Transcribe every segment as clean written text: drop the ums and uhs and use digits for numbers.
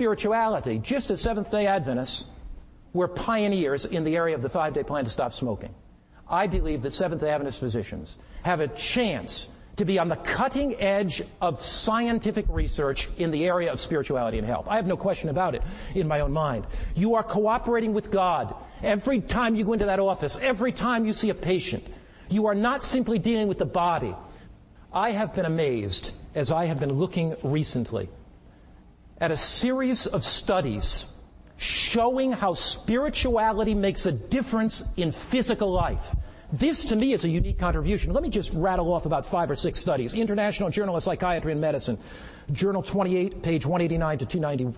spirituality, just as Seventh-day Adventists, we're pioneers in the area of the 5-day plan to stop smoking. I believe that Seventh-day Adventist physicians have a chance to be on the cutting edge of scientific research in the area of spirituality and health. I have no question about it in my own mind. You are cooperating with God every time you go into that office, every time you see a patient. You are not simply dealing with the body. I have been amazed, as I have been looking recently, at a series of studies showing how spirituality makes a difference in physical life. This, to me, is a unique contribution. Let me just rattle off about 5 or 6 studies. International Journal of Psychiatry and Medicine, Journal 28, page 189 to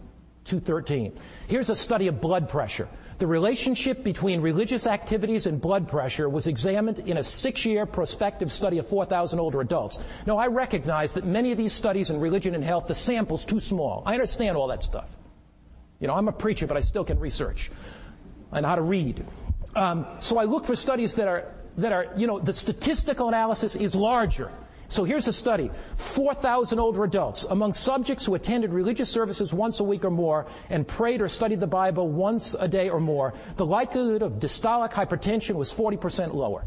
213. Here's a study of blood pressure. The relationship between religious activities and blood pressure was examined in a 6-year prospective study of 4,000 older adults. Now, I recognize that many of these studies in religion and health, the sample's too small. I understand all that stuff. You know, I'm a preacher, but I still can research and how to read. So I look for studies that are, the statistical analysis is larger. So here's a study. 4,000 older adults. Among subjects who attended religious services once a week or more and prayed or studied the Bible once a day or more, the likelihood of diastolic hypertension was 40% lower.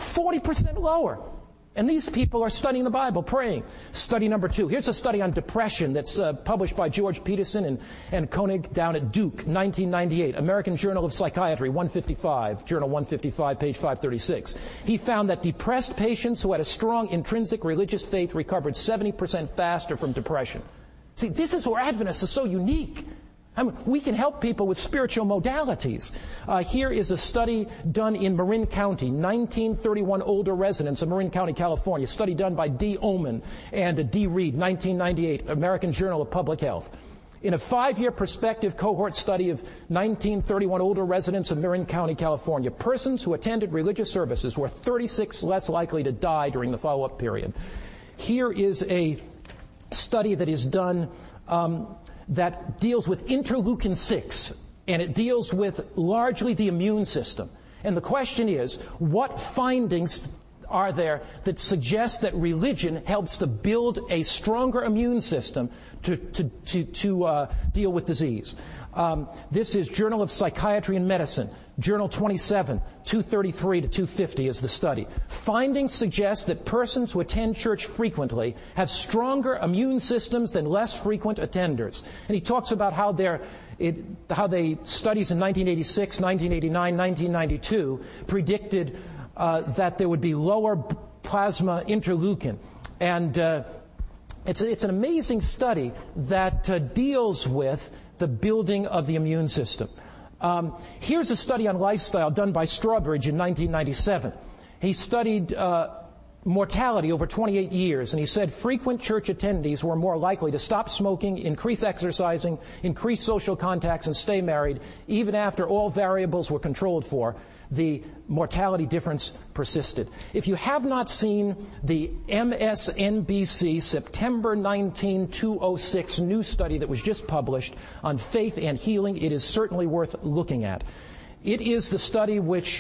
40% lower. And these people are studying the Bible, praying. Study number 2. Here's a study on depression that's published by George Peterson and Koenig down at Duke, 1998. American Journal of Psychiatry, 155, Journal 155, page 536. He found that depressed patients who had a strong intrinsic religious faith recovered 70% faster from depression. See, this is where Adventists are so unique. I mean, we can help people with spiritual modalities. Here is a study done in Marin County, 1931 older residents of Marin County, California. Study done by D. Oman and D. Reed, 1998, American Journal of Public Health. In a 5-year prospective cohort study of 1931 older residents of Marin County, California, persons who attended religious services were 36 less likely to die during the follow-up period. Here is a study that is done that deals with interleukin-6, and it deals with largely the immune system. And the question is, what findings are there that suggest that religion helps to build a stronger immune system to deal with disease? This is Journal of Psychiatry and Medicine, Journal 27, 233 to 250 is the study. Findings suggest that persons who attend church frequently have stronger immune systems than less frequent attenders. And he talks about how they studies in 1986, 1989, 1992 predicted that there would be lower plasma interleukin. And it's an amazing study that deals with the building of the immune system. Here's a study on lifestyle done by Strawbridge in 1997. He studied mortality over 28 years, and he said frequent church attendees were more likely to stop smoking, increase exercising, increase social contacts, and stay married, even after all variables were controlled for. The mortality difference persisted. If you have not seen the MSNBC September 19, 2006 news study that was just published on faith and healing, it is certainly worth looking at. It is the study which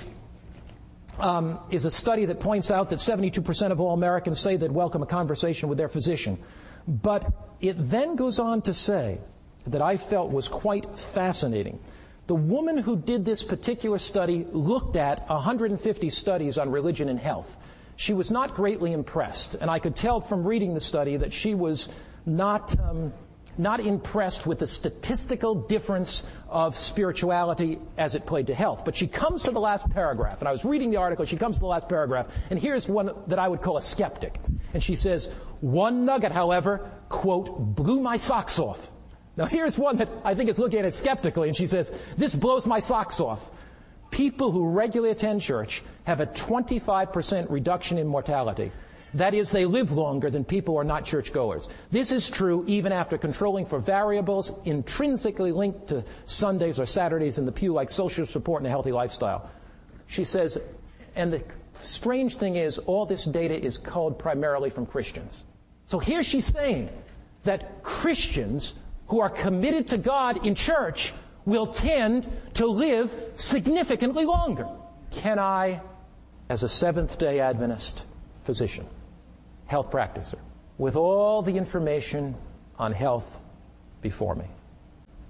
is a study that points out that 72% of all Americans say they'd welcome a conversation with their physician. But it then goes on to say that I felt was quite fascinating. The woman who did this particular study looked at 150 studies on religion and health. She was not greatly impressed, and I could tell from reading the study that she was not impressed with the statistical difference of spirituality as it played to health. But she comes to the last paragraph, and I was reading the article, she comes to the last paragraph, and here's one that I would call a skeptic. And she says, one nugget, however, quote, blew my socks off. Now here's one that I think is looking at it skeptically, and she says, this blows my socks off. People who regularly attend church have a 25% reduction in mortality. That is, they live longer than people who are not churchgoers. This is true even after controlling for variables intrinsically linked to Sundays or Saturdays in the pew, like social support and a healthy lifestyle. She says, and the strange thing is, all this data is culled primarily from Christians. So here she's saying that Christians who are committed to God in church will tend to live significantly longer. Can I, as a Seventh-day Adventist physician, health practicer, with all the information on health before me,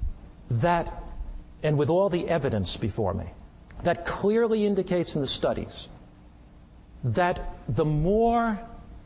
that, and with all the evidence before me, that clearly indicates in the studies that the more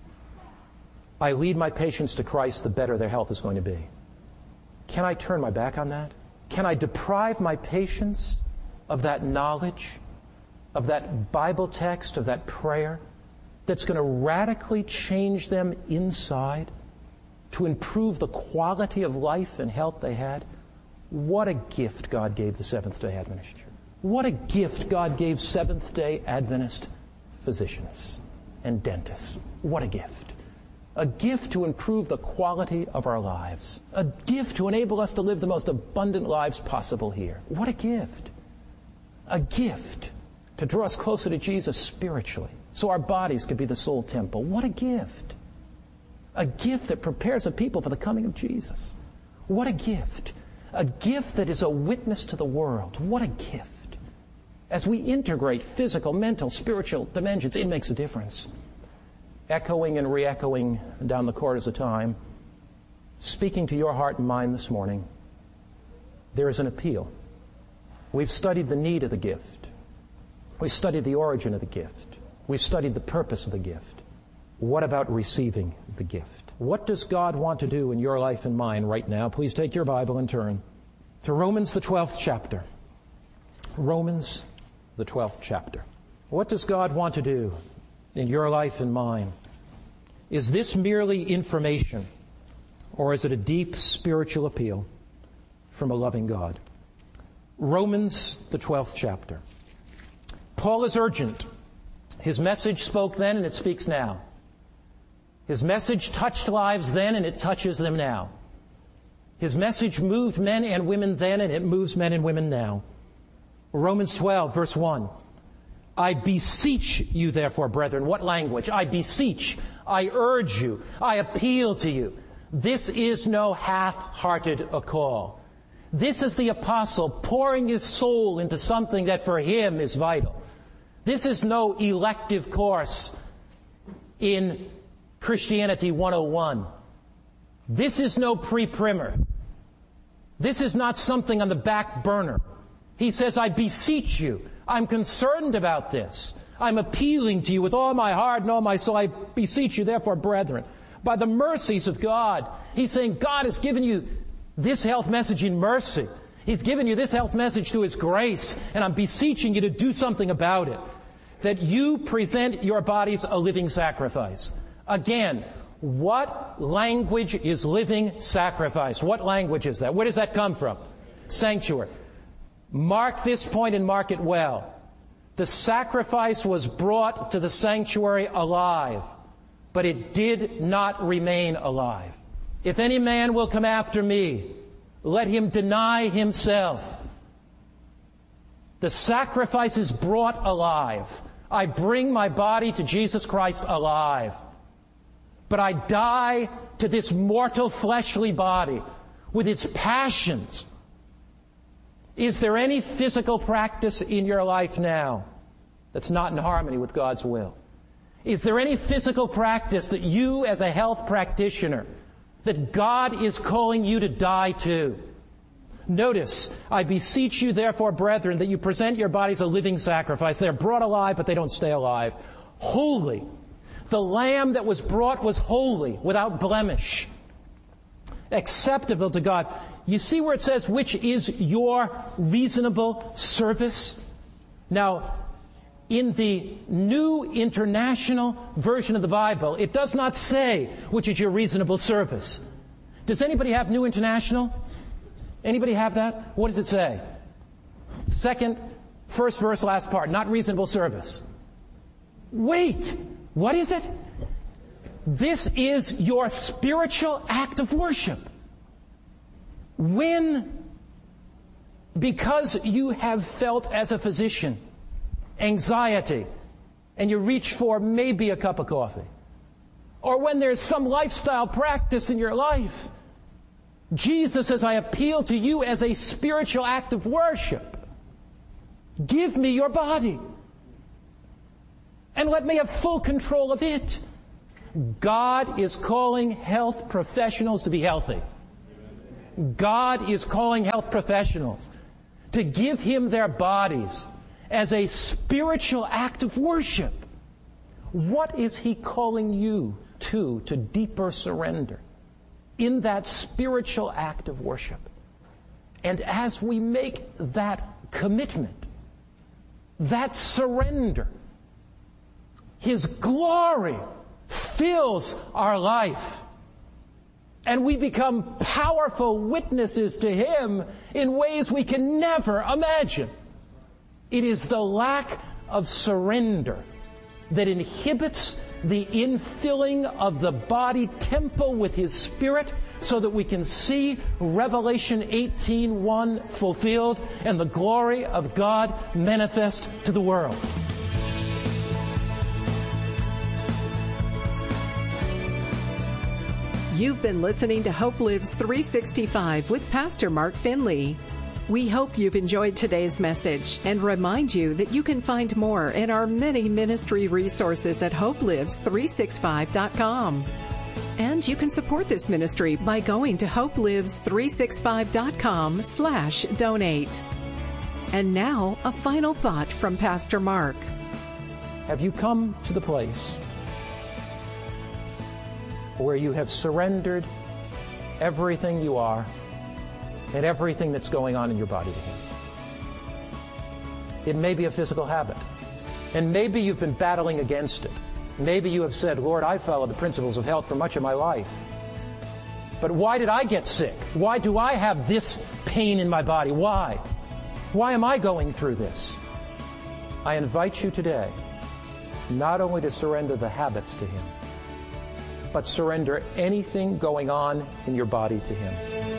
I lead my patients to Christ, the better their health is going to be. Can I turn my back on that? Can I deprive my patients of that knowledge, of that Bible text, of that prayer that's going to radically change them inside to improve the quality of life and health they had? What a gift God gave the Seventh-day Adventist Church. What a gift God gave Seventh-day Adventist physicians and dentists. What a gift. A gift to improve the quality of our lives. A gift to enable us to live the most abundant lives possible here. What a gift. A gift to draw us closer to Jesus spiritually, so our bodies could be the soul temple. What a gift. A gift that prepares a people for the coming of Jesus. What a gift. A gift that is a witness to the world. What a gift. As we integrate physical, mental, spiritual dimensions, it makes a difference. Echoing and re-echoing down the corridors of time, speaking to your heart and mind this morning, there is an appeal. We've studied the need of the gift. We've studied the origin of the gift. We've studied the purpose of the gift. What about receiving the gift? What does God want to do in your life and mine right now? Please take your Bible and turn to Romans, the 12th chapter. Romans, the 12th chapter. What does God want to do in your life and mine? Is this merely information, or is it a deep spiritual appeal from a loving God? Romans, the 12th chapter. Paul is urgent. His message spoke then and it speaks now. His message touched lives then and it touches them now. His message moved men and women then and it moves men and women now. Romans 12, verse 1. I beseech you, therefore, brethren. What language? I beseech. I urge you. I appeal to you. This is no half-hearted a call. This is the apostle pouring his soul into something that for him is vital. This is no elective course in Christianity 101. This is no pre-primer. This is not something on the back burner. He says, I beseech you. I'm concerned about this. I'm appealing to you with all my heart and all my soul. I beseech you, therefore, brethren, by the mercies of God. He's saying God has given you this health message in mercy. He's given you this health message through His grace, and I'm beseeching you to do something about it. That you present your bodies a living sacrifice. Again, what language is living sacrifice? What language is that? Where does that come from? Sanctuary. Mark this point and mark it well. The sacrifice was brought to the sanctuary alive, but it did not remain alive. If any man will come after me, let him deny himself. The sacrifice is brought alive. I bring my body to Jesus Christ alive. But I die to this mortal fleshly body with its passions. Is there any physical practice in your life now that's not in harmony with God's will? Is there any physical practice that you as a health practitioner, that God is calling you to die to? Notice, I beseech you, therefore, brethren, that you present your bodies a living sacrifice. They're brought alive, but they don't stay alive. Holy. The lamb that was brought was holy, without blemish, acceptable to God. You see where it says, which is your reasonable service? Now, in the New International Version of the Bible, it does not say, which is your reasonable service. Does anybody have New International? Anybody have that? What does it say? First verse, last part, not reasonable service. Wait, what is it? This is your spiritual act of worship. When, because you have felt as a physician anxiety and you reach for maybe a cup of coffee, or when there's some lifestyle practice in your life, Jesus says, I appeal to you as a spiritual act of worship. Give me your body and let me have full control of it. God is calling health professionals to be healthy. God is calling health professionals to give Him their bodies as a spiritual act of worship. What is He calling you to deeper surrender in that spiritual act of worship? And as we make that commitment, that surrender, His glory fills our life. And we become powerful witnesses to Him in ways we can never imagine. It is the lack of surrender that inhibits the infilling of the body temple with His Spirit so that we can see Revelation 18:1 fulfilled and the glory of God manifest to the world. You've been listening to Hope Lives 365 with Pastor Mark Finley. We hope you've enjoyed today's message and remind you that you can find more in our many ministry resources at hopelives365.com. And you can support this ministry by going to hopelives365.com/donate. And now, a final thought from Pastor Mark. Have you come to the place where you have surrendered everything you are and everything that's going on in your body to Him? It may be a physical habit, and maybe you've been battling against it. Maybe you have said, Lord, I followed the principles of health for much of my life, but why did I get sick? Why do I have this pain in my body? Why? Why am I going through this? I invite you today not only to surrender the habits to Him, but surrender anything going on in your body to Him.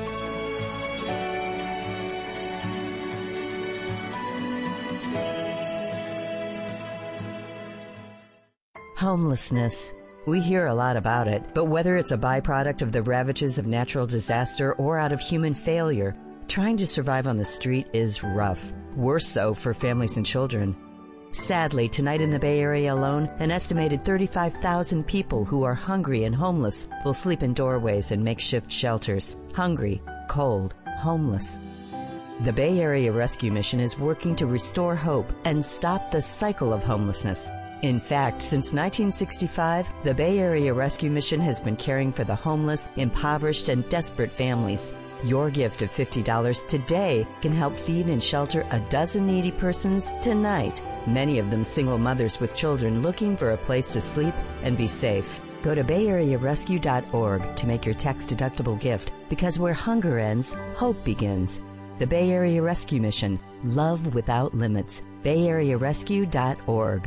Homelessness. We hear a lot about it, but whether it's a byproduct of the ravages of natural disaster or out of human failure, trying to survive on the street is rough. Worse so for families and children. Sadly, tonight in the Bay Area alone, an estimated 35,000 people who are hungry and homeless will sleep in doorways and makeshift shelters. Hungry, cold, homeless. The Bay Area Rescue Mission is working to restore hope and stop the cycle of homelessness. In fact, since 1965, the Bay Area Rescue Mission has been caring for the homeless, impoverished, and desperate families. Your gift of $50 today can help feed and shelter a dozen needy persons tonight, many of them single mothers with children looking for a place to sleep and be safe. Go to bayarearescue.org to make your tax-deductible gift, because where hunger ends, hope begins. The Bay Area Rescue Mission. Love without limits. bayarearescue.org.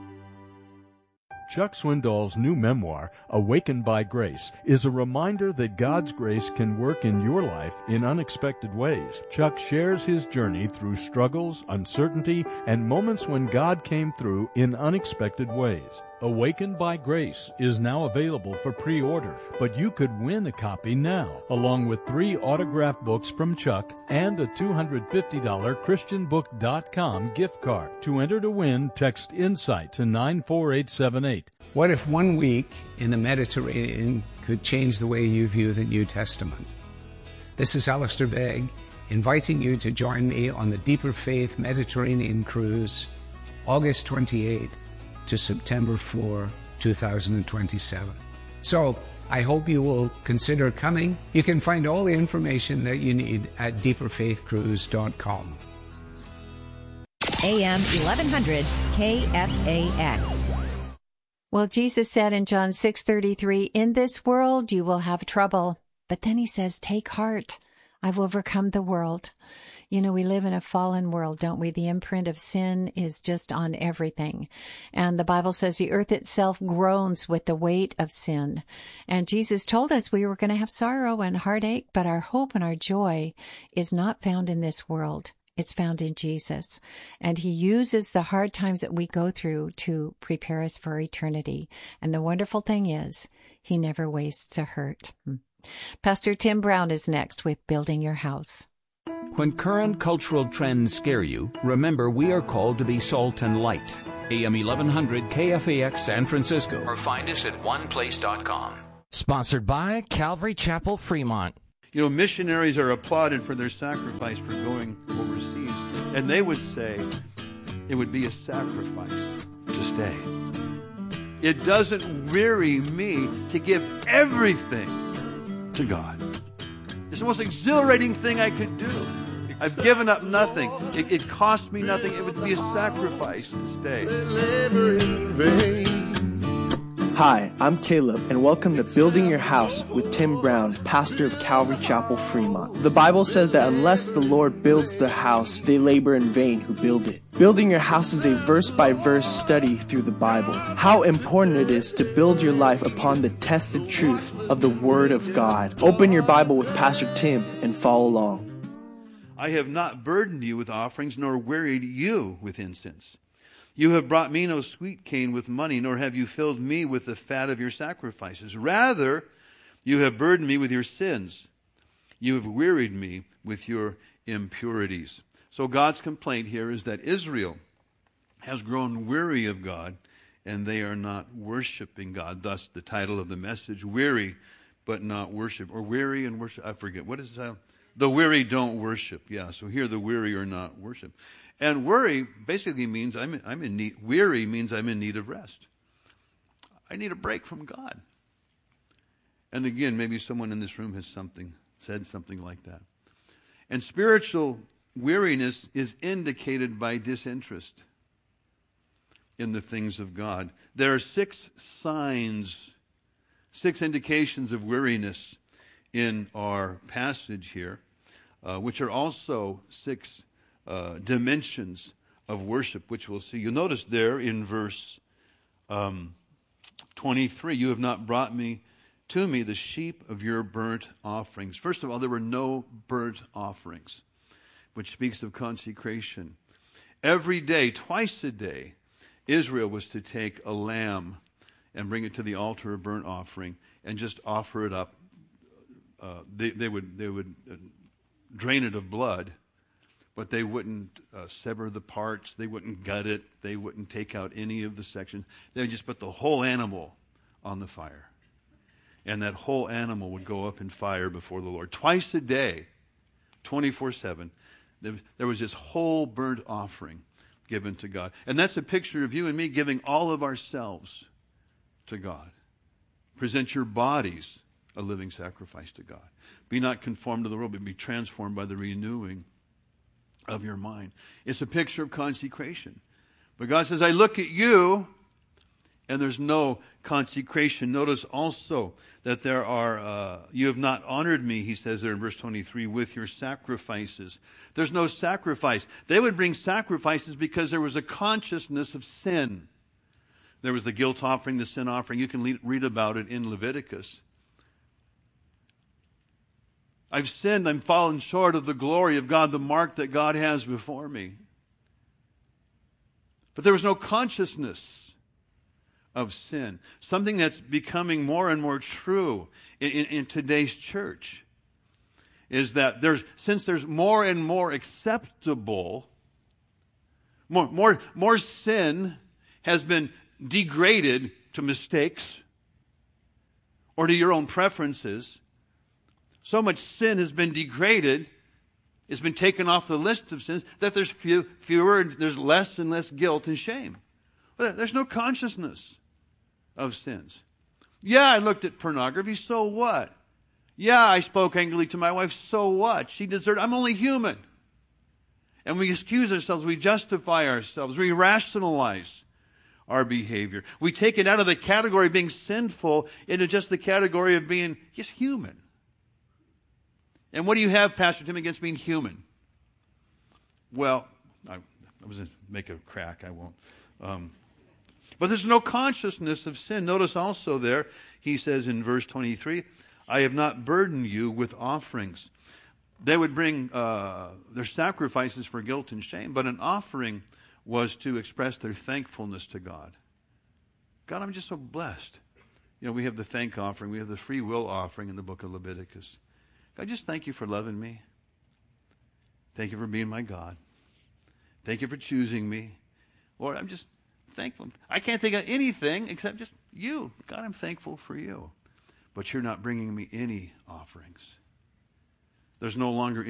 Chuck Swindoll's new memoir, Awakened by Grace, is a reminder that God's grace can work in your life in unexpected ways. Chuck shares his journey through struggles, uncertainty, and moments when God came through in unexpected ways. Awakened by Grace is now available for pre-order, but you could win a copy now, along with 3 autographed books from Chuck and a $250 ChristianBook.com gift card. To enter to win, text INSIGHT to 94878. What if 1 week in the Mediterranean could change the way you view the New Testament? This is Alistair Begg, inviting you to join me on the Deeper Faith Mediterranean Cruise, August 28th to September 4, 2027. So, I hope you will consider coming. You can find all the information that you need at deeperfaithcruise.com. AM 1100 KFAX. Well, Jesus said in John 6:33, "In this world you will have trouble." But then He says, "Take heart, I've overcome the world." You know, we live in a fallen world, don't we? The imprint of sin is just on everything. And the Bible says the earth itself groans with the weight of sin. And Jesus told us we were going to have sorrow and heartache, but our hope and our joy is not found in this world. It's found in Jesus. And He uses the hard times that we go through to prepare us for eternity. And the wonderful thing is, He never wastes a hurt. Pastor Tim Brown is next with Building Your House. When current cultural trends scare you, remember we are called to be salt and light. AM 1100 KFAX San Francisco, or find us at oneplace.com. Sponsored by Calvary Chapel Fremont. You know, missionaries are applauded for their sacrifice for going overseas. And they would say it would be a sacrifice to stay. It doesn't weary me to give everything to God. It's the most exhilarating thing I could do. I've given up nothing. It cost me nothing. It would be a sacrifice to stay. Hi, I'm Caleb, and welcome to Building Your House with Tim Brown, pastor of Calvary Chapel, Fremont. The Bible says that unless the Lord builds the house, they labor in vain who build it. Building your house is a verse-by-verse study through the Bible. How important it is to build your life upon the tested truth of the Word of God. Open your Bible with Pastor Tim and follow along. I have not burdened you with offerings, nor wearied you with incense. You have brought me no sweet cane with money, nor have you filled me with the fat of your sacrifices. Rather, you have burdened me with your sins. You have wearied me with your impurities. So God's complaint here is that Israel has grown weary of God, and they are not worshiping God. Thus, the title of the message, Weary but Not Worship. Or Weary and Worship. I forget. What is that? The weary don't worship. Yeah, so here the weary are not worship. And worry basically means I'm in need. Weary means I'm in need of rest. I need a break from God. And again, maybe someone in this room has said something like that. And spiritual weariness is indicated by disinterest in the things of God. There are 6 signs, 6 indications of weariness in our passage here, which are also 6 dimensions of worship, which we'll see. You'll notice there in verse 23, you have not brought to me the sheep of your burnt offerings. First of all, there were no burnt offerings, which speaks of consecration. Every day, twice a day, Israel was to take a lamb and bring it to the altar of burnt offering and just offer it up. They would drain it of blood, but they wouldn't sever the parts. They wouldn't gut it. They wouldn't take out any of the sections. They would just put the whole animal on the fire. And that whole animal would go up in fire before the Lord. Twice a day, 24/7, there was this whole burnt offering given to God. And that's a picture of you and me giving all of ourselves to God. Present your bodies a living sacrifice to God. Be not conformed to the world, but be transformed by the renewing of your mind. It's a picture of consecration. But God says, I look at you, and there's no consecration. Notice also that there are, you have not honored me, he says there in verse 23, with your sacrifices. There's no sacrifice. They would bring sacrifices because there was a consciousness of sin. There was the guilt offering, the sin offering. You can read about it in Leviticus. I've sinned, I'm fallen short of the glory of God, the mark that God has before me. But there was no consciousness of sin. Something that's becoming more and more true in today's church is that since there's more and more acceptable, more sin has been degraded to mistakes or to your own preferences. So much sin has been degraded, it's been taken off the list of sins, that there's fewer, there's less and less guilt and shame. But there's no consciousness of sins. Yeah, I looked at pornography, so what? Yeah, I spoke angrily to my wife, so what? She deserved, I'm only human. And we excuse ourselves, we justify ourselves, we rationalize our behavior. We take it out of the category of being sinful into just the category of being just human. And what do you have, Pastor Tim, against being human? Well, I was going to make a crack. I won't. But there's no consciousness of sin. Notice also there, he says in verse 23, I have not burdened you with offerings. They would bring their sacrifices for guilt and shame, but an offering was to express their thankfulness to God. God, I'm just so blessed. You know, we have the thank offering. We have the free will offering in the book of Leviticus. God, just thank you for loving me. Thank you for being my God. Thank you for choosing me. Lord, I'm just thankful. I can't think of anything except just you. God, I'm thankful for you. But you're not bringing me any offerings. There's no longer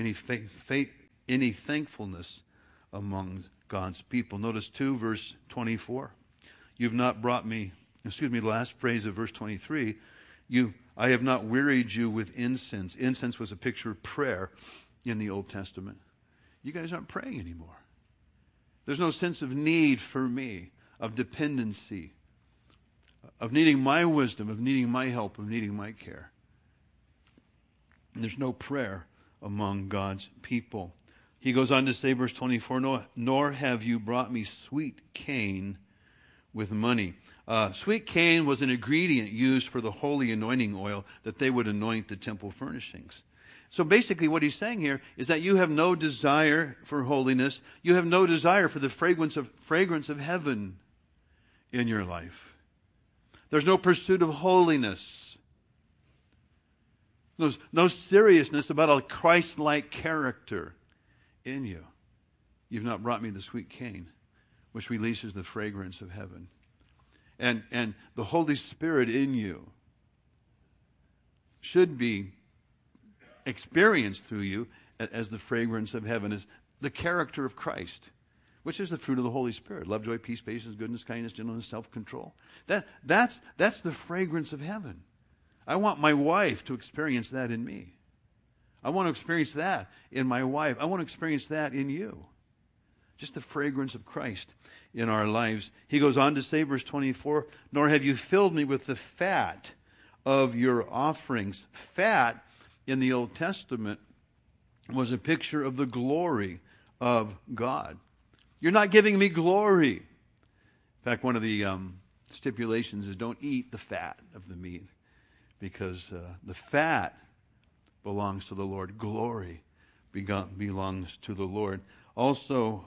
any thankfulness among God's people. Notice 2 verse 24. You've not brought me, the last phrase of verse 23, I have not wearied you with incense. Incense was a picture of prayer in the Old Testament. You guys aren't praying anymore. There's no sense of need for me, of dependency, of needing my wisdom, of needing my help, of needing my care. And there's no prayer among God's people. He goes on to say, verse 24, nor have you brought me sweet cane with money. Sweet cane was an ingredient used for the holy anointing oil that they would anoint the temple furnishings. So basically what he's saying here is that you have no desire for holiness. You have no desire for the fragrance of heaven in your life. There's no pursuit of holiness. There's no seriousness about a Christ-like character in you. You've not brought me the sweet cane, which releases the fragrance of heaven. And the Holy Spirit in you should be experienced through you as the fragrance of heaven, as the character of Christ, which is the fruit of the Holy Spirit. Love, joy, peace, patience, goodness, kindness, gentleness, self-control. That's the fragrance of heaven. I want my wife to experience that in me. I want to experience that in my wife. I want to experience that in you. Just the fragrance of Christ in our lives. He goes on to say, verse 24, nor have you filled me with the fat of your offerings. Fat in the Old Testament was a picture of the glory of God. You're not giving me glory. In fact, one of the stipulations is don't eat the fat of the meat, because the fat belongs to the Lord. Glory belongs to the Lord. Also,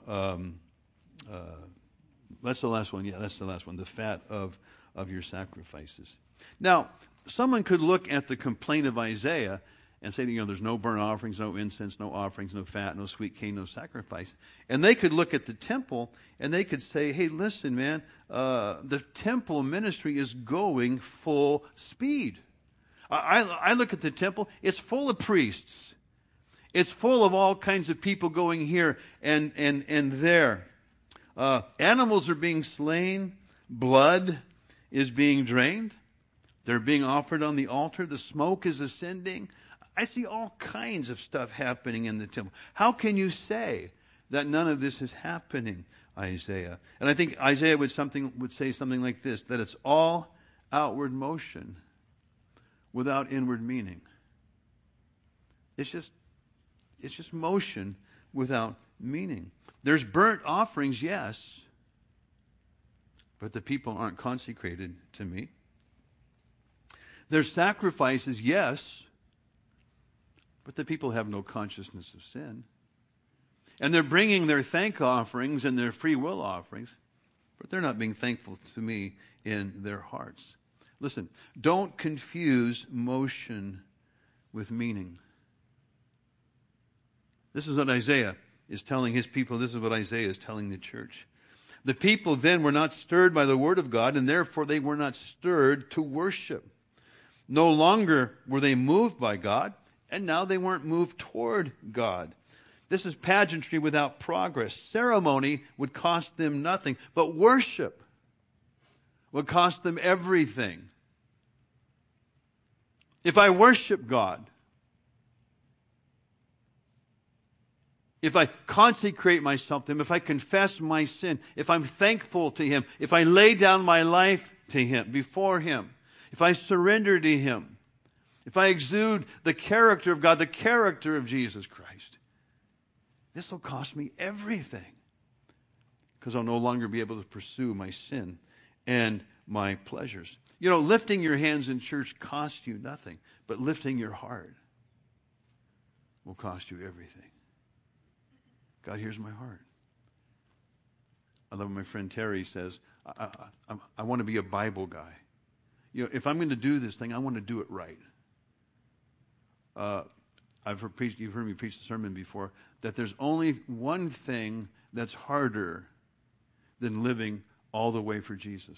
that's the last one. Yeah, that's the last one. The fat of your sacrifices. Now, someone could look at the complaint of Isaiah and say, there's no burnt offerings, no incense, no offerings, no fat, no sweet cane, no sacrifice. And they could look at the temple and they could say, hey, listen, man, the temple ministry is going full speed. I look at the temple, it's full of priests. It's full of all kinds of people going here and there. Animals are being slain. Blood is being drained. They're being offered on the altar. The smoke is ascending. I see all kinds of stuff happening in the temple. How can you say that none of this is happening, Isaiah? And I think Isaiah would say something like this, that it's all outward motion without inward meaning. It's just motion without meaning. There's burnt offerings, yes, but the people aren't consecrated to me. There's sacrifices, yes, but the people have no consciousness of sin. And they're bringing their thank offerings and their free will offerings, but they're not being thankful to me in their hearts. Listen, don't confuse motion with meaning. This is what Isaiah is telling his people. This is what Isaiah is telling the church. The people then were not stirred by the word of God, and therefore they were not stirred to worship. No longer were they moved by God, and now they weren't moved toward God. This is pageantry without progress. Ceremony would cost them nothing, but worship would cost them everything. If I worship God, if I consecrate myself to Him, if I confess my sin, if I'm thankful to Him, if I lay down my life to Him, before Him, if I surrender to Him, if I exude the character of God, the character of Jesus Christ, this will cost me everything, because I'll no longer be able to pursue my sin and my pleasures. Lifting your hands in church costs you nothing, but lifting your heart will cost you everything. God hears my heart. I love what my friend Terry says, I want to be a Bible guy. If I'm going to do this thing, I want to do it right. You've heard me preach the sermon before, that there's only one thing that's harder than living all the way for Jesus.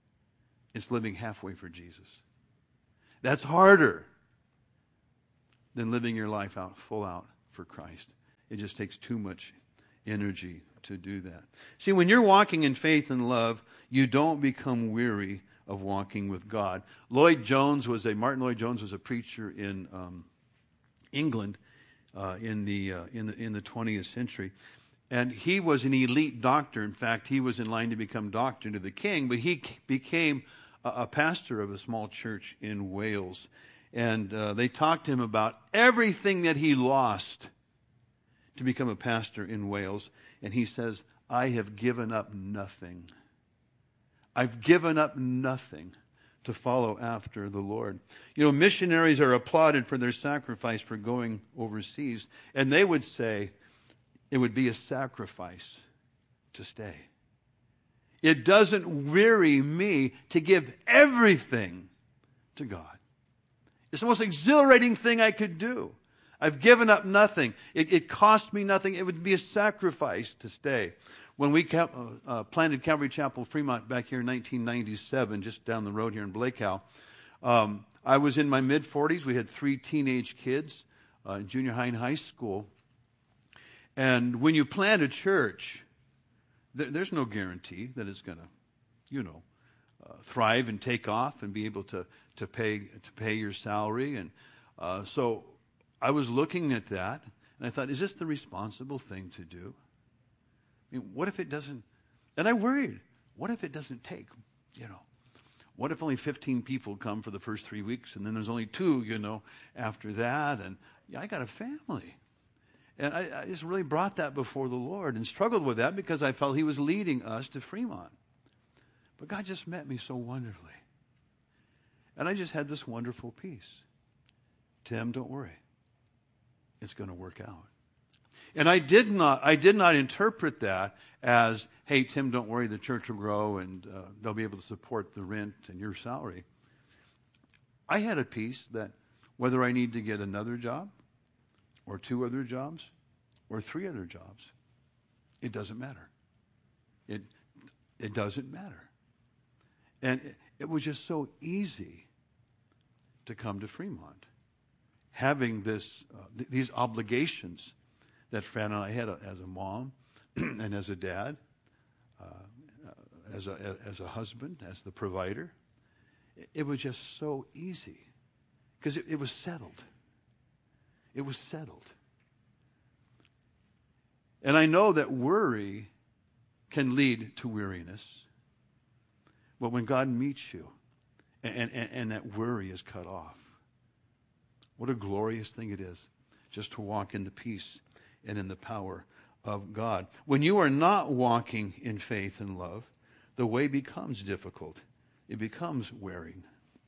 It's living halfway for Jesus. That's harder than living your life out full out for Christ. It just takes too much energy to do that. See, when you're walking in faith and love, you don't become weary of walking with God. Martin Lloyd Jones was a preacher in England in the 20th century. And he was an elite doctor. In fact, he was in line to become doctor to the king, but he became a pastor of a small church in Wales. And they talked to him about everything that he lost to become a pastor in Wales. And he says, I have given up nothing. I've given up nothing to follow after the Lord. You know, missionaries are applauded for their sacrifice for going overseas. And they would say, it would be a sacrifice to stay. It doesn't weary me to give everything to God. It's the most exhilarating thing I could do. I've given up nothing. It cost me nothing. It would be a sacrifice to stay. When we planted Calvary Chapel Fremont back here in 1997, just down the road here in Blakehow, I was in my mid-40s. We had 3 teenage kids in junior high and high school. And when you plant a church, there's no guarantee that it's going to, thrive and take off and be able to pay your salary. And so I was looking at that, and I thought, is this the responsible thing to do? I mean, what if it doesn't? And I worried, what if it doesn't take? What if only 15 people come for the first 3 weeks, and then there's only 2, after that? And I got a family. And I just really brought that before the Lord and struggled with that because I felt He was leading us to Fremont. But God just met me so wonderfully. And I just had this wonderful peace. Tim, don't worry. It's going to work out. And I did not interpret that as, hey, Tim, don't worry, the church will grow and they'll be able to support the rent and your salary. I had a peace that whether I need to get another job, or 2 other jobs, or 3 other jobs, it doesn't matter. It doesn't matter. And it was just so easy to come to Fremont, having these obligations that Fran and I had as a mom and as a dad, as a husband, as the provider. It was just so easy because it was settled. It was settled. And I know that worry can lead to weariness. But when God meets you and that worry is cut off, what a glorious thing it is just to walk in the peace and in the power of God. When you are not walking in faith and love, the way becomes difficult. It becomes wearing.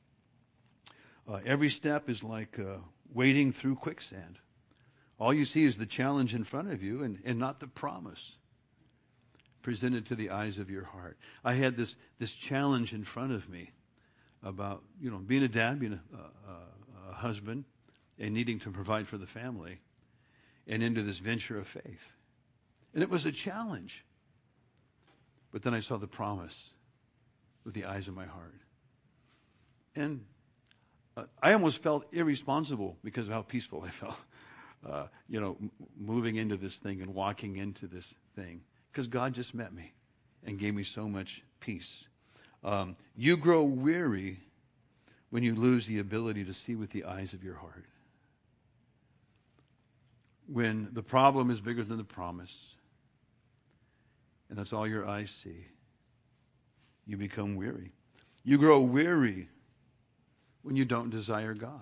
Every step is like wading through quicksand. All you see is the challenge in front of you and not the promise presented to the eyes of your heart. I had this challenge in front of me about, being a dad, being a husband, and needing to provide for the family, and into this venture of faith. And it was a challenge. But then I saw the promise with the eyes of my heart. And I almost felt irresponsible because of how peaceful I felt, moving into this thing and walking into this thing. Because God just met me and gave me so much peace. You grow weary when you lose the ability to see with the eyes of your heart. When the problem is bigger than the promise, and that's all your eyes see, you become weary. You grow weary when you don't desire God.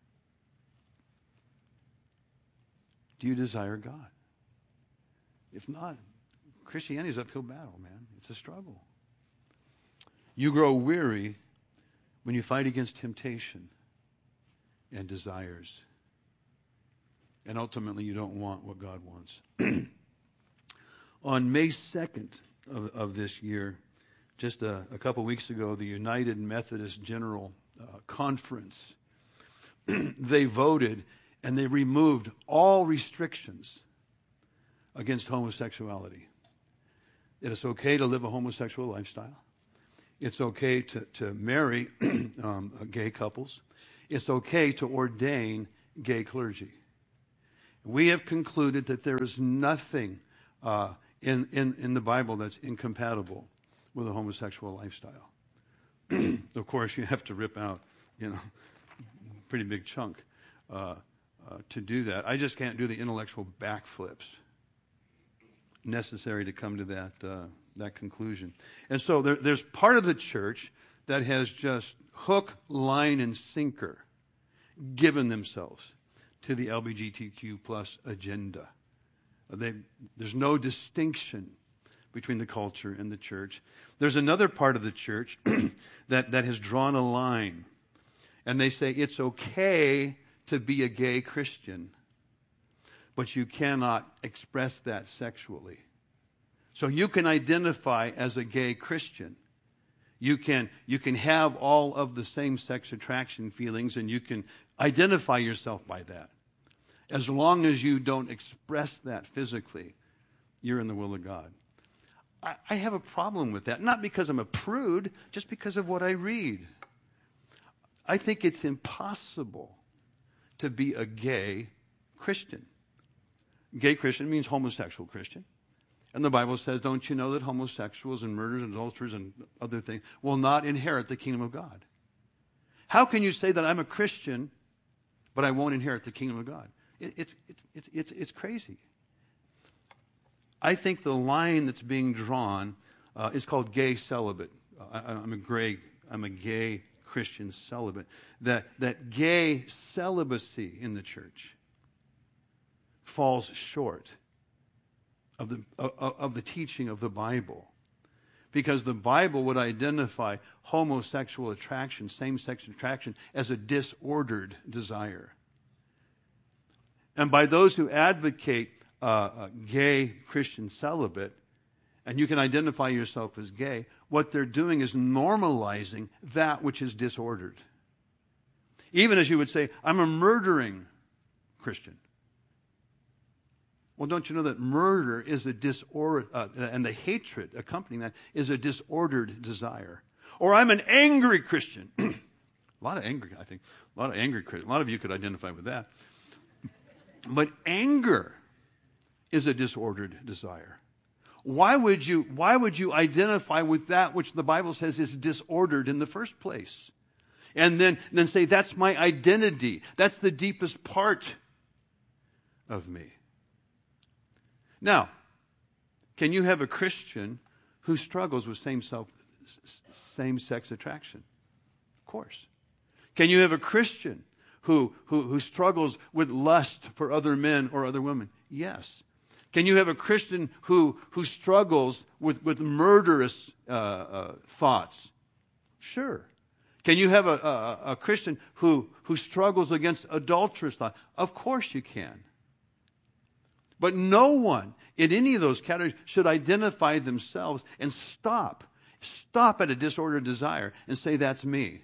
Do you desire God? If not, Christianity is an uphill battle, man. It's a struggle. You grow weary when you fight against temptation and desires. And ultimately, you don't want what God wants. On May 2nd of this year, just a couple weeks ago, the United Methodist General Conference, they voted and they removed all restrictions against homosexuality. It is okay to live a homosexual lifestyle. It's okay to marry gay couples. It's okay to ordain gay clergy. We have concluded that there is nothing in the Bible that's incompatible with a homosexual lifestyle. Of course, you have to rip out, a pretty big chunk to do that. I just can't do the intellectual backflips necessary to come to that conclusion. And so there's part of the church that has just hook, line, and sinker given themselves to the LGBTQ plus agenda. There's no distinction between the culture and the church. There's another part of the church that has drawn a line, and they say it's okay to be a gay Christian, but you cannot express that sexually. So you can identify as a gay Christian. You can have all of the same-sex attraction feelings, and you can identify yourself by that. As long as you don't express that physically, you're in the will of God. I have a problem with that, not because I'm a prude, just because of what I read. I think it's impossible to be a gay Christian. Gay Christian means homosexual Christian. And the Bible says, don't you know that homosexuals and murderers and adulterers and other things will not inherit the kingdom of God? How can you say that I'm a Christian, but I won't inherit the kingdom of God? It's crazy. I think the line that's being drawn is called gay celibate. I'm a gay Christian celibate. That gay celibacy in the church falls short of the teaching of the Bible, because the Bible would identify homosexual attraction, same-sex attraction, as a disordered desire. And by those who advocate gay Christian celibate, and you can identify yourself as gay, what they're doing is normalizing that which is disordered. Even as you would say, I'm a murdering Christian. Well, don't you know that murder is a disorder, and the hatred accompanying that is a disordered desire? Or I'm an angry Christian. A lot of angry, I think. A lot of angry Christians. A lot of you could identify with that. But anger is a disordered desire. Why would you identify with that which the Bible says is disordered in the first place? And then say, that's my identity. That's the deepest part of me. Now, can you have a Christian who struggles with same-sex attraction? Of course. Can you have a Christian who struggles with lust for other men or other women? Yes. Can you have a Christian who struggles with murderous thoughts? Sure. Can you have a Christian who struggles against adulterous thought? Of course you can. But no one in any of those categories should identify themselves and stop at a disordered desire and say, that's me.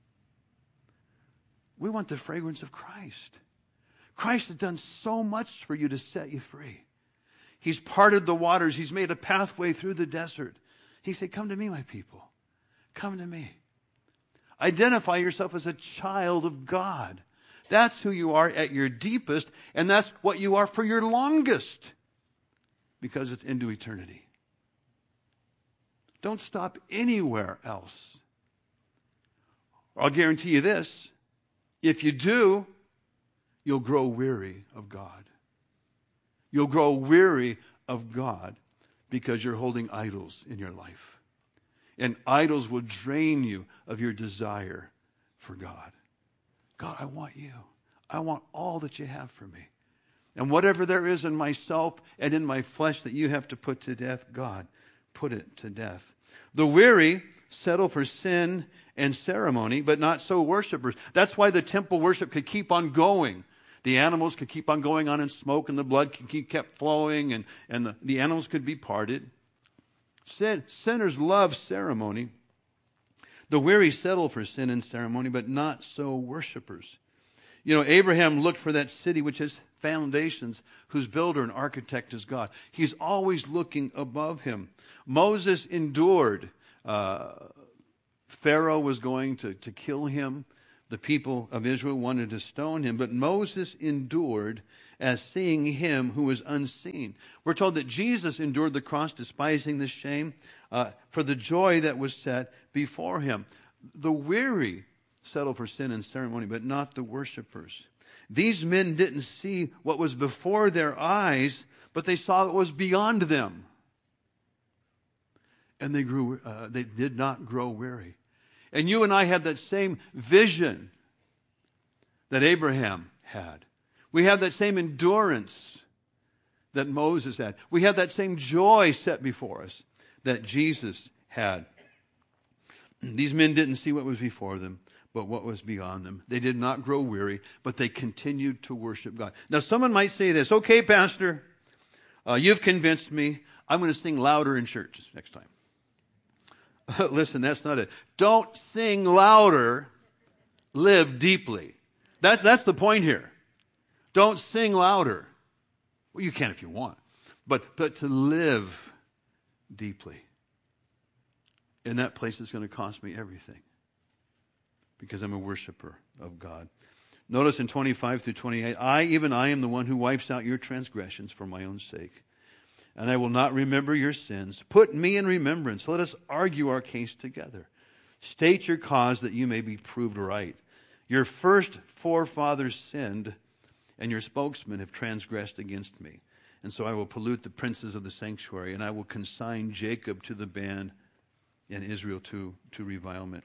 We want the fragrance of Christ. Christ has done so much for you to set you free. He's parted the waters. He's made a pathway through the desert. He said, come to me, my people. Come to me. Identify yourself as a child of God. That's who you are at your deepest, and that's what you are for your longest, because it's into eternity. Don't stop anywhere else. I'll guarantee you this. If you do, you'll grow weary of God. You'll grow weary of God because you're holding idols in your life. And idols will drain you of your desire for God. God, I want you. I want all that you have for me. And whatever there is in myself and in my flesh that you have to put to death, God, put it to death. The weary settle for sin and ceremony, but not so worshipers. That's why the temple worship could keep on going. The animals could keep on going on in smoke, and the blood kept flowing, and the animals could be parted. Sinners love ceremony. The weary settle for sin and ceremony, but not so worshipers. You know, Abraham looked for that city which has foundations, whose builder and architect is God. He's always looking above him. Moses endured. Pharaoh was going to kill him. The people of Israel wanted to stone him, but Moses endured as seeing him who was unseen. We're told that Jesus endured the cross, despising the shame, for the joy that was set before him. The weary settle for sin and ceremony, but not the worshipers. These men didn't see what was before their eyes, but they saw what was beyond them. And they did not grow weary. And you and I have that same vision that Abraham had. We have that same endurance that Moses had. We have that same joy set before us that Jesus had. These men didn't see what was before them, but what was beyond them. They did not grow weary, but they continued to worship God. Now, someone might say this, okay, Pastor, you've convinced me. I'm going to sing louder in church next time. Listen, that's not it. Don't sing louder, live deeply. That's the point here. Don't sing louder. Well, you can if you want, but to live deeply. And that place is going to cost me everything because I'm a worshiper of God. Notice in 25 through 28, I am the one who wipes out your transgressions for my own sake. And I will not remember your sins. Put me in remembrance. Let us argue our case together. State your cause that you may be proved right. Your first forefathers sinned, and your spokesmen have transgressed against me. And so I will pollute the princes of the sanctuary, and I will consign Jacob to the ban and Israel to revilement.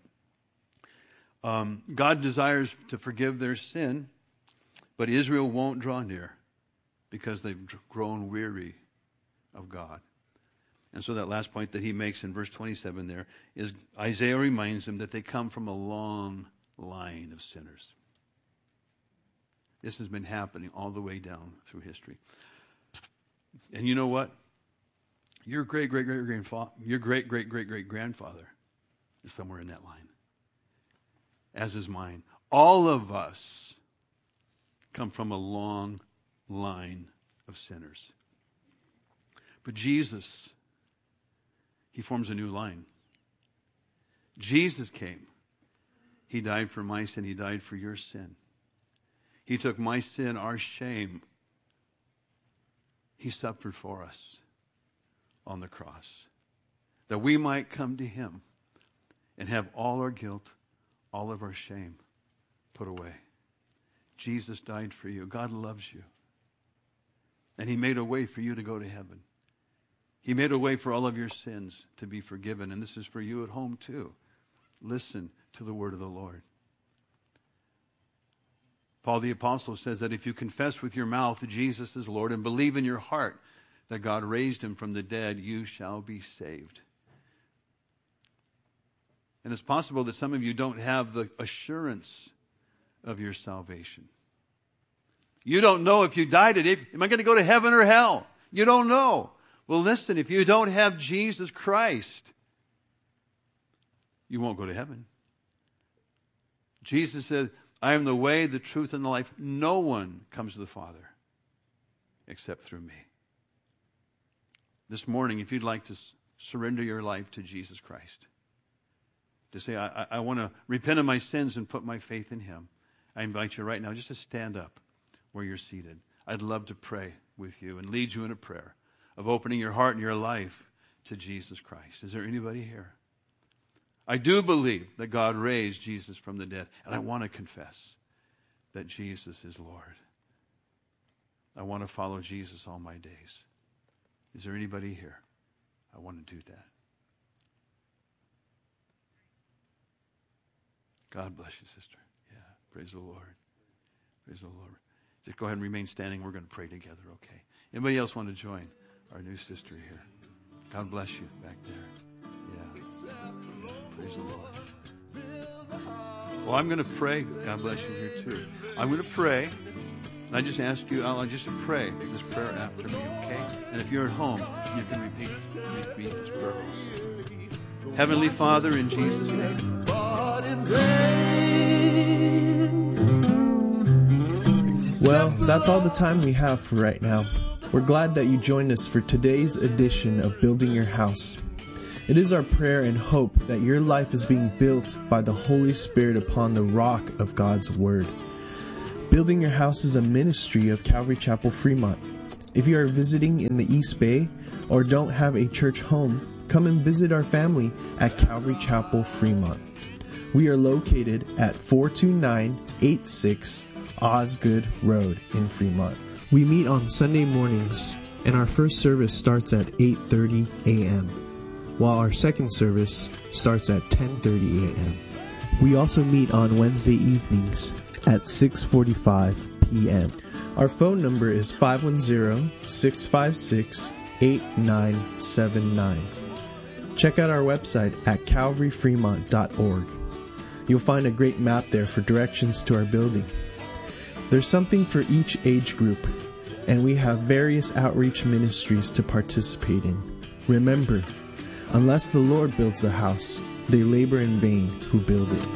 God desires to forgive their sin, but Israel won't draw near because they've grown weary of God. And so that last point that he makes in verse 27 there is Isaiah reminds them that they come from a long line of sinners. This has been happening all the way down through history. And you know what? Your great-great-great-grandfather is somewhere in that line, as is mine. All of us come from a long line of sinners. But Jesus, he forms a new line. Jesus came. He died for my sin. He died for your sin. He took my sin, our shame. He suffered for us on the cross, that we might come to him and have all our guilt, all of our shame put away. Jesus died for you. God loves you. And he made a way for you to go to heaven. He made a way for all of your sins to be forgiven. And this is for you at home too. Listen to the word of the Lord. Paul the Apostle says that if you confess with your mouth that Jesus is Lord and believe in your heart that God raised him from the dead, you shall be saved. And it's possible that some of you don't have the assurance of your salvation. You don't know if you died today, am I going to go to heaven or hell? You don't know. Well, listen, if you don't have Jesus Christ, you won't go to heaven. Jesus said, I am the way, the truth, and the life. No one comes to the Father except through me. This morning, if you'd like to surrender your life to Jesus Christ, to say, I want to repent of my sins and put my faith in him, I invite you right now just to stand up where you're seated. I'd love to pray with you and lead you in a prayer of opening your heart and your life to Jesus Christ. Is there anybody here? I do believe that God raised Jesus from the dead, and I want to confess that Jesus is Lord. I want to follow Jesus all my days. Is there anybody here? I want to do that. God bless you, sister. Yeah, praise the Lord. Praise the Lord. Just go ahead and remain standing. We're going to pray together, okay? Anybody else want to join our new sister here? God bless you back there. Yeah. Praise the Lord. Well, I'm going to pray. God bless you here too. I'm going to pray. And I just ask you, I'll just pray this prayer after me, okay? And if you're at home, you can repeat this prayer. Heavenly Father, in Jesus' name. Well, that's all the time we have for right now. We're glad that you joined us for today's edition of Building Your House. It is our prayer and hope that your life is being built by the Holy Spirit upon the rock of God's Word. Building Your House is a ministry of Calvary Chapel Fremont. If you are visiting in the East Bay or don't have a church home, come and visit our family at Calvary Chapel Fremont. We are located at 42986 Osgood Road in Fremont. We meet on Sunday mornings, and our first service starts at 8:30 a.m., while our second service starts at 10:30 a.m. We also meet on Wednesday evenings at 6:45 p.m. Our phone number is 510-656-8979. Check out our website at calvaryfremont.org. You'll find a great map there for directions to our building. There's something for each age group, and we have various outreach ministries to participate in. Remember, unless the Lord builds the house, they labor in vain who build it.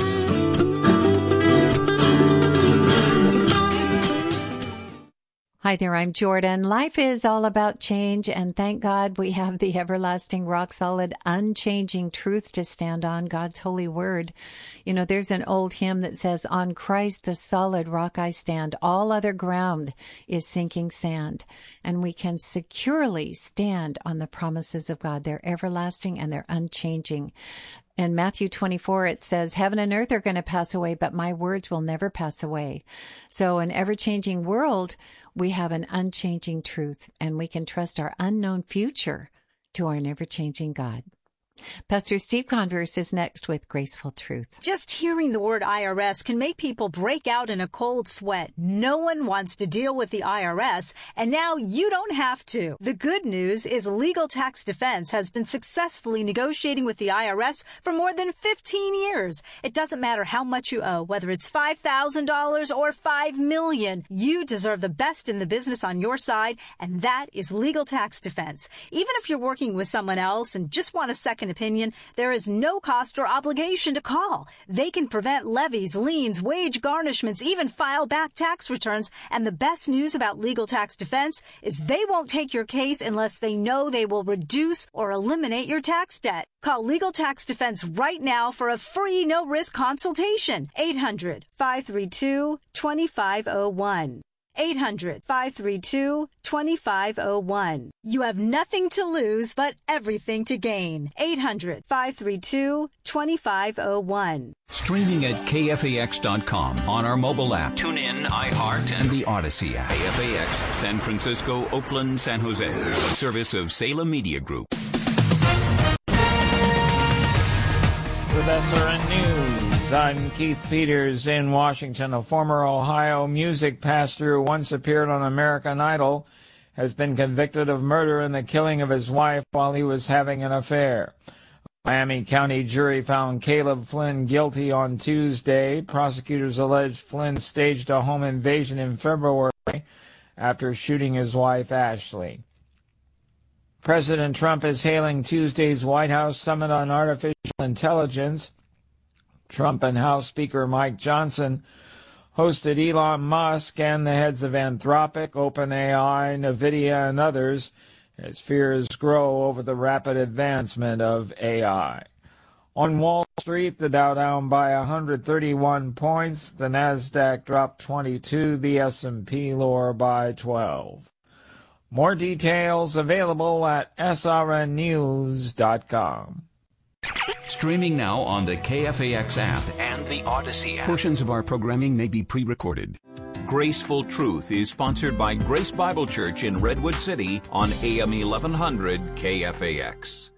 Hi there, I'm Jordan. Life is all about change, and thank God we have the everlasting, rock-solid, unchanging truth to stand on, God's holy word. You know, there's an old hymn that says, "On Christ the solid rock I stand, all other ground is sinking sand." And we can securely stand on the promises of God. They're everlasting and they're unchanging. In Matthew 24, it says, "Heaven and earth are going to pass away, but my words will never pass away." So in an ever-changing world, we have an unchanging truth, and we can trust our unknown future to our never-changing God. Pastor Steve Converse is next with Graceful Truth. Just hearing the word IRS can make people break out in a cold sweat. No one wants to deal with the IRS, and now you don't have to. The good news is Legal Tax Defense has been successfully negotiating with the IRS for more than 15 years. It doesn't matter how much you owe, whether it's $5,000 or $5 million. You deserve the best in the business on your side, and that is Legal Tax Defense. Even if you're working with someone else and just want a second opinion, there is no cost or obligation to call. They can prevent levies, liens, wage garnishments, even file back tax returns. And the best news about Legal Tax Defense is they won't take your case unless they know they will reduce or eliminate your tax debt. Call Legal Tax Defense right now for a free no-risk consultation. 800-532-2501. 800-532-2501. You have nothing to lose but everything to gain. 800-532-2501. Streaming at KFAX.com on our mobile app. Tune in, iHeart, and the Odyssey app. KFAX, San Francisco, Oakland, San Jose. A service of Salem Media Group. With SRN News, I'm Keith Peters in Washington. A former Ohio music pastor who once appeared on American Idol has been convicted of murder and the killing of his wife while he was having an affair. A Miami County jury found Caleb Flynn guilty on Tuesday. Prosecutors alleged Flynn staged a home invasion in February after shooting his wife, Ashley. President Trump is hailing Tuesday's White House Summit on Artificial Intelligence. Trump and House Speaker Mike Johnson hosted Elon Musk and the heads of Anthropic, OpenAI, NVIDIA, and others as fears grow over the rapid advancement of AI. On Wall Street, the Dow down by 131 points, the Nasdaq dropped 22, the S&P lower by 12. More details available at srnnews.com. Streaming now on the KFAX app and the Odyssey app. Portions of our programming may be pre-recorded. Graceful Truth is sponsored by Grace Bible Church in Redwood City on AM 1100 KFAX.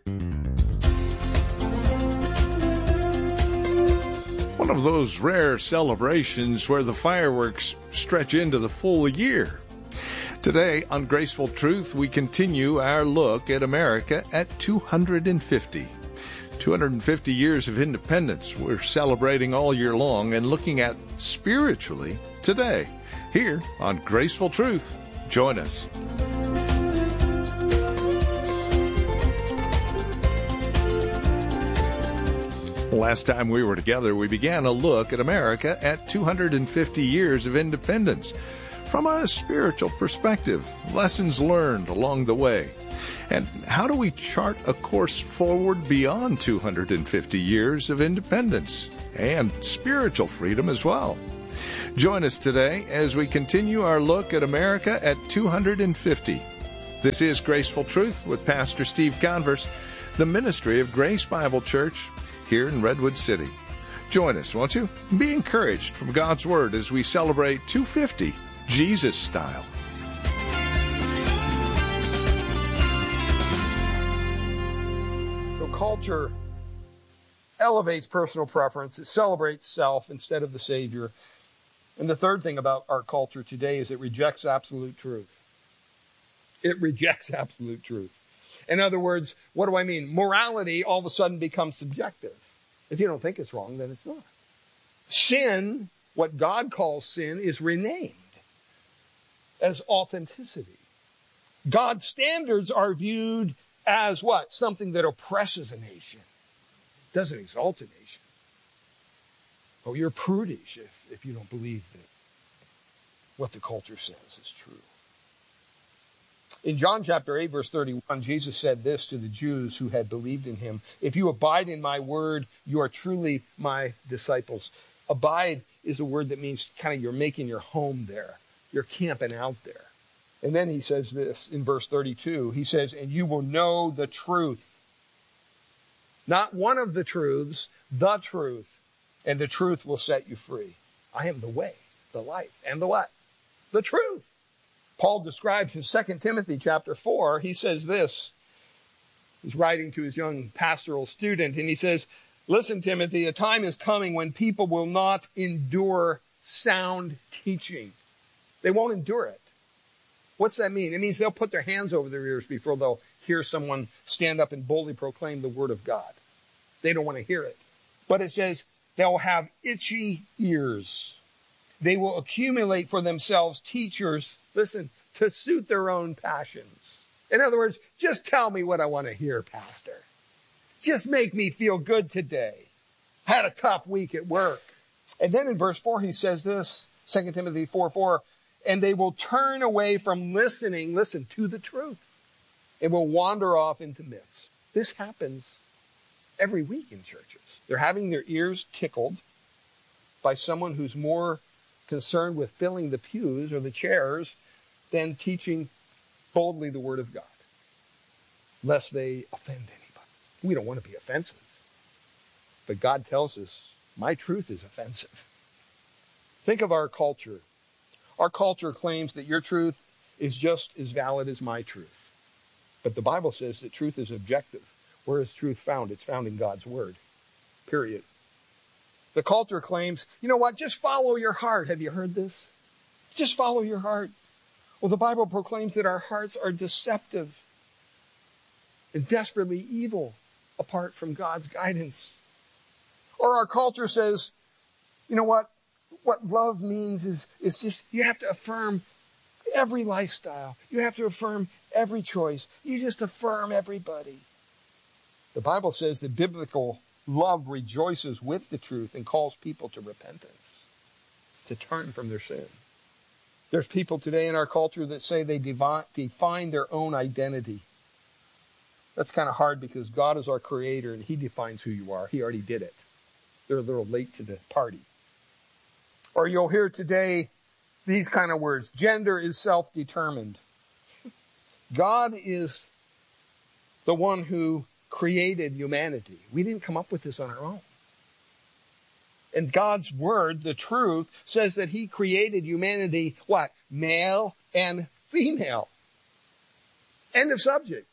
One of those rare celebrations where the fireworks stretch into the full year. Today on Graceful Truth, we continue our look at America at 250. 250 years of independence we're celebrating all year long and looking at spiritually today. Here on Graceful Truth, join us. Last time we were together, we began a look at America at 250 years of independence from a spiritual perspective, lessons learned along the way. And how do we chart a course forward beyond 250 years of independence and spiritual freedom as well? Join us today as we continue our look at America at 250. This is Graceful Truth with Pastor Steve Converse, the ministry of Grace Bible Church here in Redwood City. Join us, won't you? Be encouraged from God's Word as we celebrate 250 Jesus style. So culture elevates personal preference. It celebrates self instead of the Savior. And the third thing about our culture today is it rejects absolute truth. It rejects absolute truth. In other words, what do I mean? Morality all of a sudden becomes subjective. If you don't think it's wrong, then it's not. Sin, what God calls sin, is renamed as authenticity. God's standards are viewed as what? Something that oppresses a nation. Doesn't exalt a nation. Oh, you're prudish if you don't believe that what the culture says is true. In John chapter 8, verse 31, Jesus said this to the Jews who had believed in him: "If you abide in my word, you are truly my disciples." Abide is a word that means kind of you're making your home there. You're camping out there. And then he says this in verse 32. He says, "And you will know the truth." Not one of the truths, the truth. "And the truth will set you free." I am the way, the life, and the what? The truth. Paul describes in 2 Timothy chapter 4, he says this. He's writing to his young pastoral student, and he says, "Listen, Timothy, a time is coming when people will not endure sound teaching." They won't endure it. What's that mean? It means they'll put their hands over their ears before they'll hear someone stand up and boldly proclaim the word of God. They don't want to hear it. But it says they'll have itchy ears. They will accumulate for themselves teachers, listen, to suit their own passions. In other words, just tell me what I want to hear, Pastor. Just make me feel good today. I had a tough week at work. And then in verse 4, he says this, 2 Timothy 4:4, "And they will turn away from listening, listen, to the truth, and will wander off into myths." This happens every week in churches. They're having their ears tickled by someone who's more concerned with filling the pews or the chairs than teaching boldly the word of God, lest they offend anybody. We don't want to be offensive. But God tells us, my truth is offensive. Think of our culture. Our culture claims that your truth is just as valid as my truth. But the Bible says that truth is objective. Where is truth found? It's found in God's word. Period. The culture claims, you know what, just follow your heart. Have you heard this? Just follow your heart. Well, the Bible proclaims that our hearts are deceptive and desperately evil apart from God's guidance. Or our culture says, you know what love means is just, you have to affirm every lifestyle. You have to affirm every choice. You just affirm everybody. The Bible says that biblical love rejoices with the truth and calls people to repentance, to turn from their sin. There's people today in our culture that say they define their own identity. That's kind of hard because God is our creator and he defines who you are. He already did it. They're a little late to the party. Or you'll hear today these kind of words. Gender is self-determined. God is the one who created humanity. We didn't come up with this on our own. And God's word, the truth, says that he created humanity, what? Male and female. End of subject.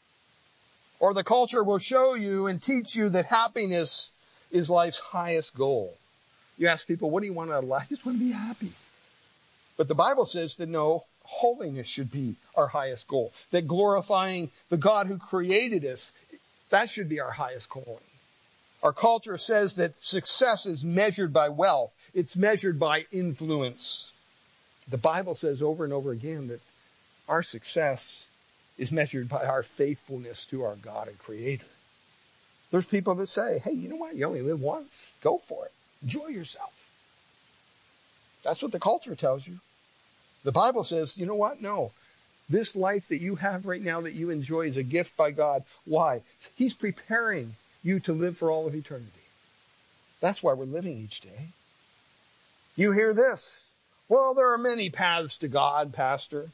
Or the culture will show you and teach you that happiness is life's highest goal. You ask people, what do you want out of life? I just want to be happy. But the Bible says that no, holiness should be our highest goal. That glorifying the God who created us, that should be our highest calling. Our culture says that success is measured by wealth. It's measured by influence. The Bible says over and over again that our success is measured by our faithfulness to our God and Creator. There's people that say, hey, you know what? You only live once. Go for it. Enjoy yourself. That's what the culture tells you. The Bible says, you know what? No. This life that you have right now that you enjoy is a gift by God. Why? He's preparing you to live for all of eternity. That's why we're living each day. You hear this. Well, there are many paths to God, Pastor.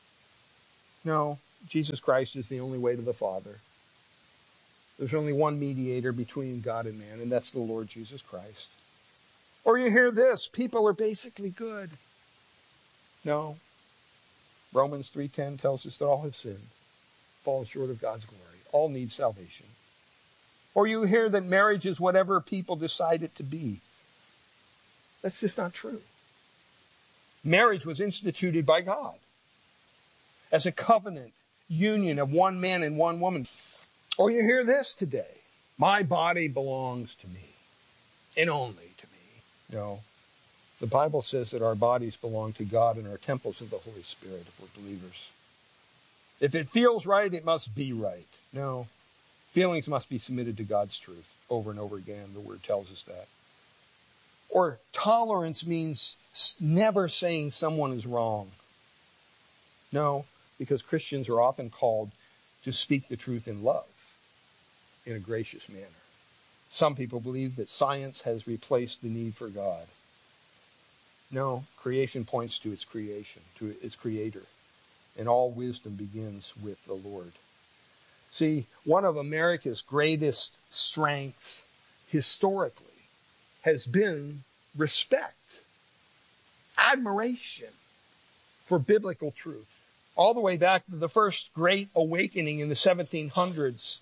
No, Jesus Christ is the only way to the Father. There's only one mediator between God and man, and that's the Lord Jesus Christ. Or you hear this. People are basically good. No. Romans 3:10 tells us that all have sinned, fallen short of God's glory. All need salvation. Or you hear that marriage is whatever people decide it to be. That's just not true. Marriage was instituted by God as a covenant union of one man and one woman. Or you hear this today. My body belongs to me and only to me. No. The Bible says that our bodies belong to God and are temples of the Holy Spirit if we're believers. If it feels right, it must be right. No. Feelings must be submitted to God's truth. Over and over again, the Word tells us that. Or tolerance means never saying someone is wrong. No, because Christians are often called to speak the truth in love, in a gracious manner. Some people believe that science has replaced the need for God. No, creation points to its creation, to its creator. And all wisdom begins with the Lord. See, one of America's greatest strengths historically has been respect, admiration for biblical truth. All the way back to the first great awakening in the 1700s,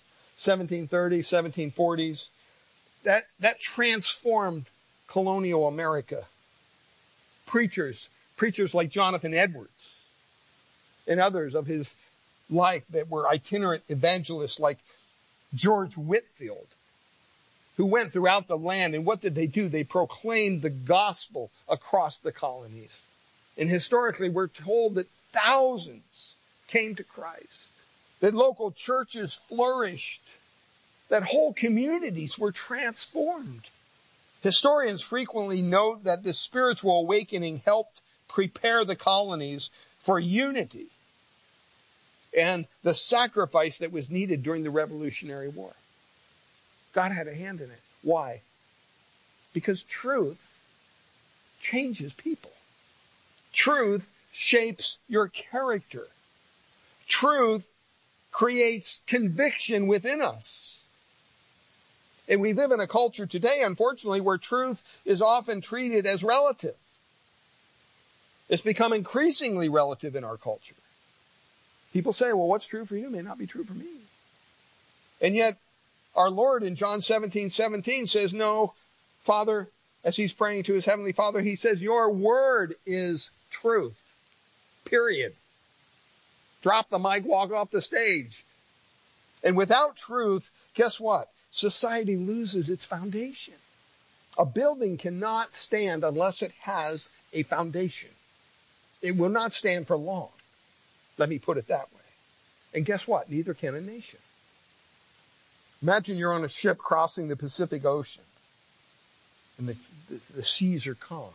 1730s, 1740s, that transformed colonial America. Preachers like Jonathan Edwards and others of his like that were itinerant evangelists like George Whitefield, who went throughout the land. And what did they do? They proclaimed the gospel across the colonies. And historically, we're told that thousands came to Christ, that local churches flourished, that whole communities were transformed. Historians frequently note that this spiritual awakening helped prepare the colonies for unity and the sacrifice that was needed during the Revolutionary War. God had a hand in it. Why? Because truth changes people. Truth shapes your character. Truth creates conviction within us. And we live in a culture today, unfortunately, where truth is often treated as relative. It's become increasingly relative in our culture. People say, well, what's true for you may not be true for me. And yet, our Lord in John 17:17 says, no, Father, as he's praying to his heavenly Father, he says, your word is truth. Period. Drop the mic, walk off the stage. And without truth, guess what? Society loses its foundation. A building cannot stand unless it has a foundation. It will not stand for long. Let me put it that way. And guess what? Neither can a nation. Imagine you're on a ship crossing the Pacific Ocean and the seas are calm.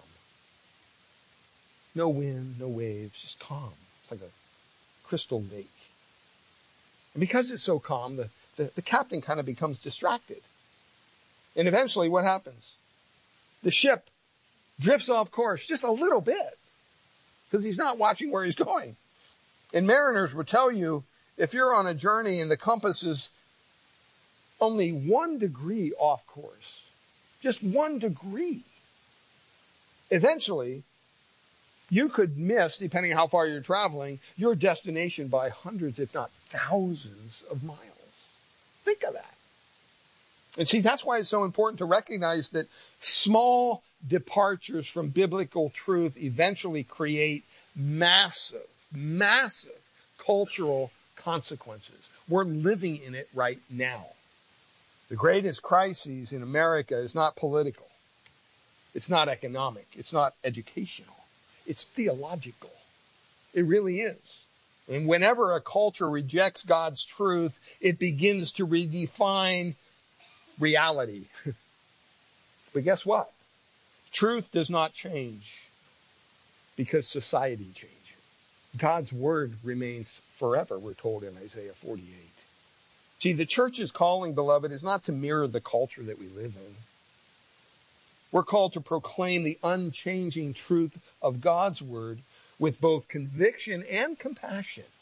No wind, no waves, just calm. It's like a crystal lake. And because it's so calm, the captain kind of becomes distracted. And eventually what happens? The ship drifts off course just a little bit because he's not watching where he's going. And mariners will tell you, if you're on a journey and the compass is only 1 degree off course, just 1 degree, eventually you could miss, depending on how far you're traveling, your destination by hundreds, if not thousands of miles. Think of that. And see, that's why it's so important to recognize that small departures from biblical truth eventually create massive cultural consequences. We're living in it right now. The greatest crisis in America is not political. It's not economic. It's not educational. It's theological. It really is. And whenever a culture rejects God's truth, it begins to redefine reality. But guess what? Truth does not change because society changes. God's word remains forever, we're told in Isaiah 48. See, the church's calling, beloved, is not to mirror the culture that we live in. We're called to proclaim the unchanging truth of God's word with both conviction and compassion.